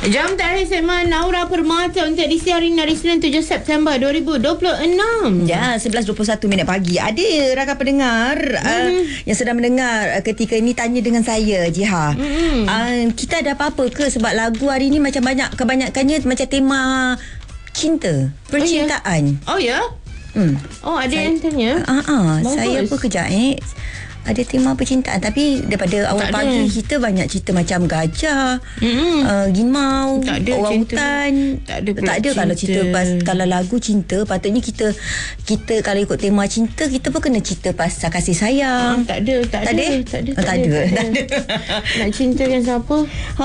Jam terakhir segmen Naura Permata untuk edisi hari ini, hari Senin 7 September 2026. Ya, 11.21 minit pagi. Ada rakan pendengar yang sedang mendengar ketika ini tanya dengan saya, Jiha. Kita ada apa-apa ke? Sebab lagu hari ini macam kebanyakannya macam tema cinta, percintaan. Oh ya? Oh, ada yang tanya? Saya pun kejap ada tema percintaan. Tapi daripada awal pagi kita banyak cerita macam gajah, rimau, orang hutan. Tak ada kalau cerita kalau lagu cinta. Patutnya kita kalau ikut tema cinta, kita pun kena cerita pasal kasih sayang. Tak ada. Nak cinta dengan siapa?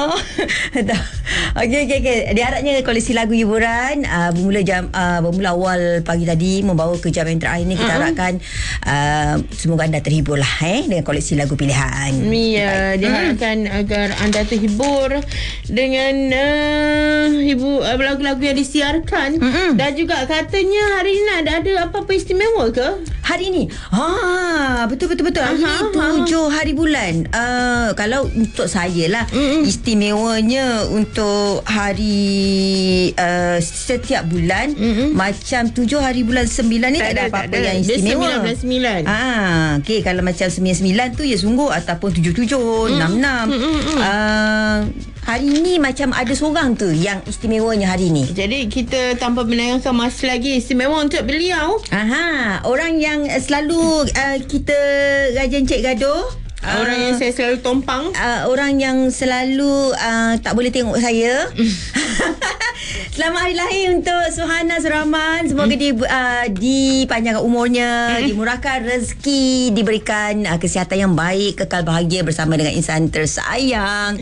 Okey. Diharapnya koleksi lagu hiburan bermula awal pagi tadi membawa ke jam yang terakhir ni. Kita harapkan semoga anda terhibur lah dengan koleksi lagu pilihan. Ya, diharapkan agar anda terhibur dengan lagu-lagu yang disiarkan. Dan juga katanya hari ini ada apa-apa istimewa ke? Hari ini? Betul. Hari ini 7 hari bulan. Kalau untuk saya lah, istimewanya untuk hari setiap bulan, macam 7 hari bulan 9 ni tak ada apa-apa yang istimewa. Dia 9. Okey, kalau macam 9 tu ya sungguh, ataupun 77, 66. Hari ni macam ada seorang tu yang istimewanya hari ni. Jadi kita tanpa menayangkan masa lagi, istimewa untuk beliau. Orang yang selalu kita rajin cek gaduh. Orang yang saya selalu tompang. Orang yang selalu tak boleh tengok saya. Selamat hari lahir untuk Suhana Suraman. Semoga dipanjangkan umurnya, dimurahkan rezeki, diberikan kesihatan yang baik, kekal bahagia bersama dengan insan tersayang.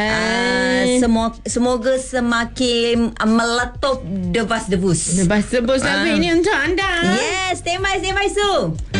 Semoga semakin meletup debas-debus. Debus lagu ini untuk anda. Yes, stand by Su.